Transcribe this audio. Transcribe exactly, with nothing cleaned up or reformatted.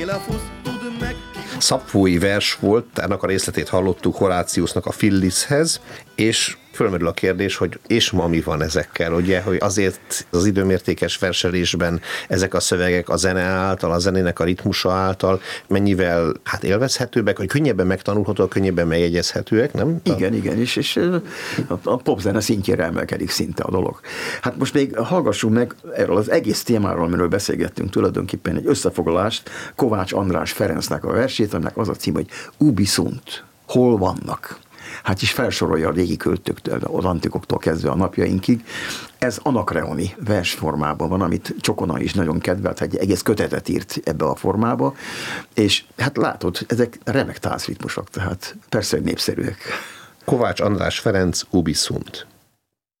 Szabfói vers volt, ennek a részletét hallottuk Horáciusnak a Phillishez, és fölmerül a kérdés, hogy és ma mi van ezekkel, ugye, hogy azért az időmértékes verselésben ezek a szövegek a zene által, a zenének a ritmusa által mennyivel hát élvezhetőbbek, hogy könnyebben megtanulhatóak, könnyebben megjegyezhetőek, nem? Igen, igen, és, és a popzene szintjére emelkedik szinte a dolog. Hát most még hallgassunk meg erről az egész témáról, amiről beszélgettünk, tulajdonképpen egy összefoglalást, Kovács András Ferencnek a versét, aminek az a cím, hogy Ubi sunt, hol vannak. Hát is felsorolja a régi költőktől, az antikoktól kezdve a napjainkig. Ez anakreoni versformában van, amit Csokona is nagyon kedvelt, egy egész kötetet írt ebbe a formába, és hát látod, ezek remek táncritmusok, tehát persze, hogy népszerűek. Kovács András Ferenc, Ubi sunt.